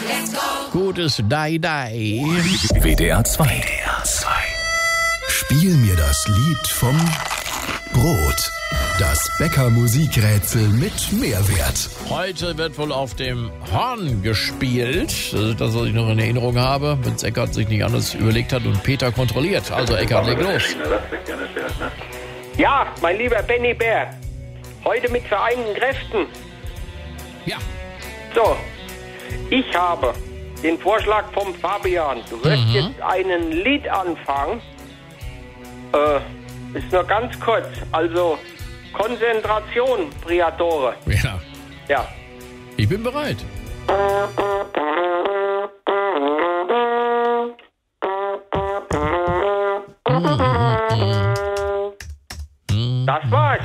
Gutes Dai. WDR 2. Spiel mir das Lied vom Brot. Das Bäcker-Musikrätsel mit Mehrwert. Heute wird wohl auf dem Horn gespielt. Das ist das, was ich noch in Erinnerung habe, wenn Eckart sich nicht anders überlegt hat und Peter kontrolliert. Also Eckart, leg los. Ja, mein lieber Benny Bär. Heute mit vereinten Kräften. Ja. So, ich habe den Vorschlag vom Fabian. Du wirst jetzt einen Liedanfang. Ist nur ganz kurz. Also Konzentration, Priatore. Ja. Ja. Ich bin bereit. Das war's.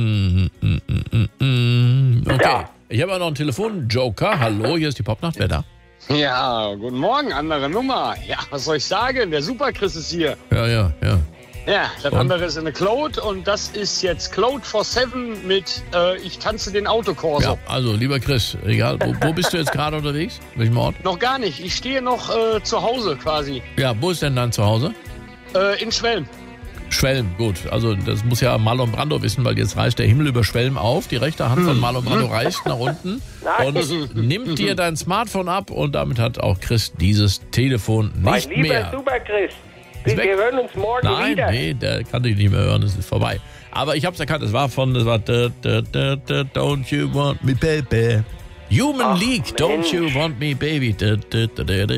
Okay. Ja. Ich habe auch noch einen Telefon-Joker. Hallo, hier ist die Popnacht. Wer da? Ja, guten Morgen, andere Nummer. Ja, was soll ich sagen? Der Super-Chris ist hier. Ja. Ja, das andere ist eine Claude und das ist jetzt Claude for 7 mit Ich tanze den Autokorso. Ja, also lieber Chris, egal, wo bist du jetzt gerade unterwegs? Welchem Ort? Noch gar nicht, ich stehe noch zu Hause quasi. Ja, wo ist denn dein Zuhause? In Schwelm. Schwelm, gut. Also das muss ja Marlon Brando wissen, weil jetzt reißt der Himmel über Schwelm auf. Die rechte Hand von Marlon Brando reißt nach unten und nimmt dir dein Smartphone ab und damit hat auch Chris dieses Telefon Mein nicht lieber mehr. Super-Chris. Ist weg? Wir hören uns morgen Nein, wieder. nee, der kann dich nicht mehr hören, es ist vorbei. Aber ich hab's erkannt, es war Don't You Want Me Baby. Human League, Don't Mensch. You Want Me Baby.